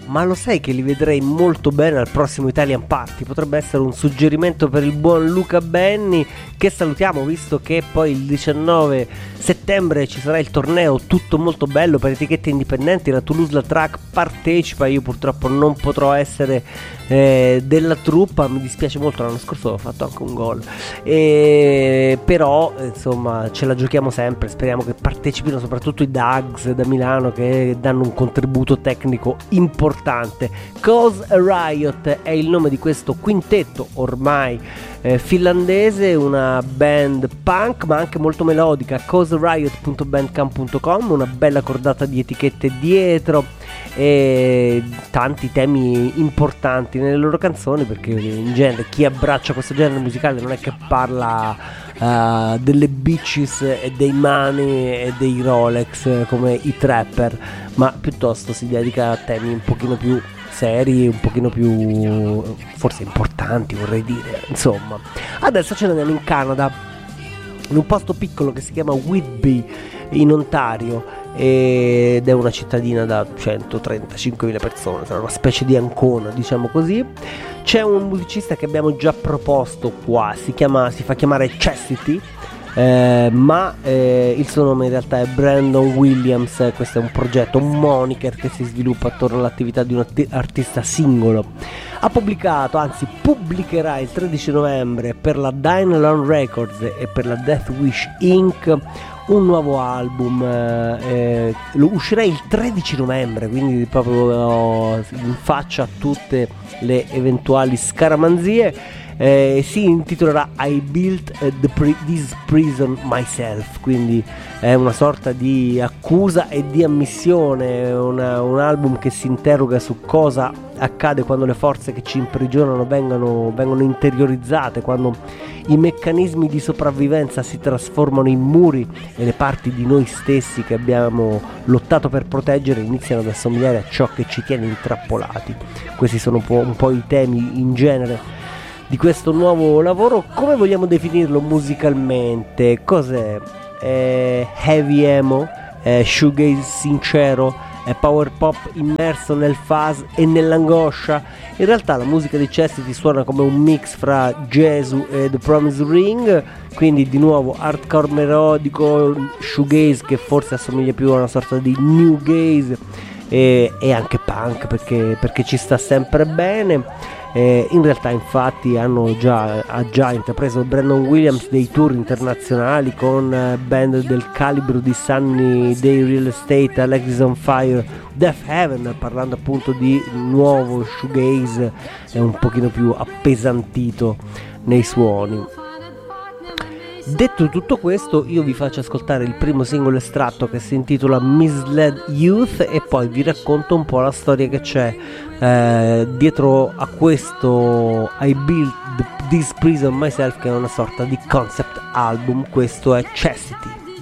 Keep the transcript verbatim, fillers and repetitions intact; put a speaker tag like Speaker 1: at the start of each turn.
Speaker 1: ma lo sai che li vedrei molto bene al prossimo Italian Party? Potrebbe essere un suggerimento per il buon Luca Benni, che salutiamo, visto che poi il diciannove settembre ci sarà il torneo tutto molto bello per etichette indipendenti. La Toulouse La Track partecipa, io purtroppo non potrò essere eh, della truppa, mi dispiace molto, l'anno scorso ho fatto anche un gol, e, però insomma ce la giochiamo sempre, speriamo che partecipino soprattutto i Dags da Milano, che danno un contributo tecnico importante. Cause a Riot è il nome di questo quintetto ormai eh, finlandese, una band punk ma anche molto melodica. cause riot punto bandcamp punto com, una bella cordata di etichette dietro e tanti temi importanti nelle loro canzoni, perché in genere chi abbraccia questo genere musicale non è che parla uh, delle bitches e dei money e dei Rolex come i trapper, ma piuttosto si dedica a temi un pochino più seri, un pochino più forse importanti, vorrei dire. Insomma, adesso ce ne andiamo in Canada, in un posto piccolo che si chiama Whitby in Ontario, ed è una cittadina da centotrentacinquemila persone, sarà una specie di Ancona, diciamo così. C'è un musicista che abbiamo già proposto qua, si chiama si fa chiamare Chastity, eh, ma eh, il suo nome in realtà è Brandon Williams. Questo è un progetto, un moniker che si sviluppa attorno all'attività di un atti- artista singolo. Ha pubblicato, anzi pubblicherà il tredici novembre per la Dynalon Records e per la Death Wish Incorporated un nuovo album, eh, lo uscirà il tredici novembre, quindi proprio eh, in faccia a tutte le eventuali scaramanzie. Eh, si intitolerà I Built uh, the Pri- This Prison Myself, quindi è una sorta di accusa e di ammissione, una, un album che si interroga su cosa accade quando le forze che ci imprigionano vengono, vengono interiorizzate, quando i meccanismi di sopravvivenza si trasformano in muri e le parti di noi stessi che abbiamo lottato per proteggere iniziano ad assomigliare a ciò che ci tiene intrappolati. Questi sono un po', un po' i temi in genere di questo nuovo lavoro. Come vogliamo definirlo musicalmente? Cos'è? È heavy emo, è shoegaze sincero, è power pop immerso nel fuzz e nell'angoscia. In realtà la musica di Chastity suona come un mix fra Gesù e The Promised Ring, quindi di nuovo hardcore melodico, shoegaze che forse assomiglia più a una sorta di new gaze, e, e anche punk perché, perché ci sta sempre bene. Eh, in realtà infatti hanno già, ha già intrapreso Brandon Williams dei tour internazionali con eh, band del calibro di Sunny Day Real Estate, Alexis on Fire, Death Heaven, parlando appunto di nuovo shoegaze e un pochino più appesantito nei suoni. Detto tutto questo, io vi faccio ascoltare il primo singolo estratto che si intitola Misled Youth e poi vi racconto un po' la storia che c'è eh, dietro a questo I Built This Prison Myself, che è una sorta di concept album. Questo è Chastity.